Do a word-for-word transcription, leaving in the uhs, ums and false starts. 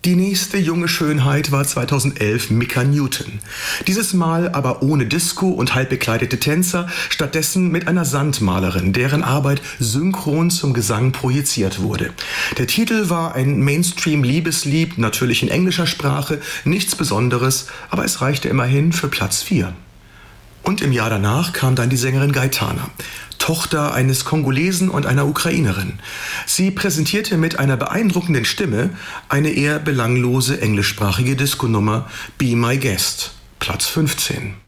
Die nächste junge Schönheit war zweitausendelf Micah Newton. Dieses Mal aber ohne Disco und halbbekleidete Tänzer, stattdessen mit einer Sandmalerin, deren Arbeit synchron zum Gesang projiziert wurde. Der Titel war ein Mainstream-Liebeslied, natürlich in englischer Sprache, nichts Besonderes, aber es reichte immerhin für Platz vier. Und im Jahr danach kam dann die Sängerin Gaetana, Tochter eines Kongolesen und einer Ukrainerin. Sie präsentierte mit einer beeindruckenden Stimme eine eher belanglose englischsprachige Disco-Nummer, Be My Guest, Platz fünfzehn.